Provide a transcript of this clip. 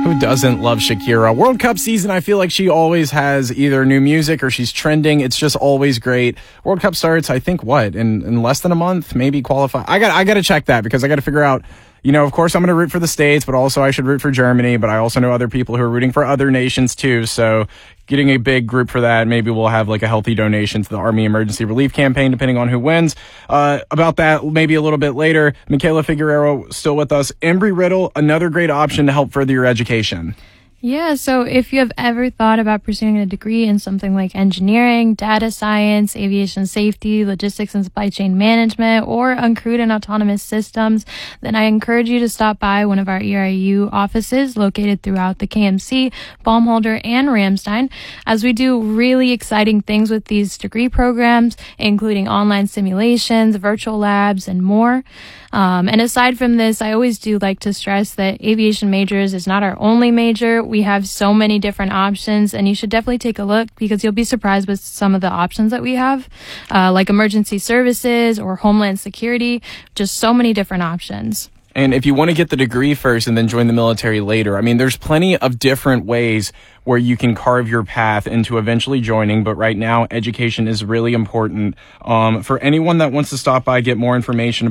Who doesn't love Shakira? World Cup season, I feel like she always has either new music or she's trending. It's just always great. World Cup starts, I think, in less than a month, maybe qualify. I got to check that because I got to figure out, of course I'm going to root for the States, but also I should root for Germany. But I also know other people who are rooting for other nations too. So getting a big group for that, maybe we'll have like a healthy donation to the Army Emergency Relief Campaign, depending on who wins. About that, maybe a little bit later. Michaela Figueroa still with us. Embry-Riddle, another great option to help further your education. Yeah, so if you have ever thought about pursuing a degree in something like engineering, data science, aviation safety, logistics and supply chain management, or uncrewed and autonomous systems, then I encourage you to stop by one of our ERU offices located throughout the KMC, Baumholder, and Ramstein, as we do really exciting things with these degree programs, including online simulations, virtual labs, and more. And aside from this, I always do like to stress that aviation majors is not our only major. We have so many different options, and you should definitely take a look because you'll be surprised with some of the options that we have, like emergency services or homeland security, just so many different options. And if you want to get the degree first and then join the military later, there's plenty of different ways where you can carve your path into eventually joining. But right now, education is really important. For anyone that wants to stop by, get more information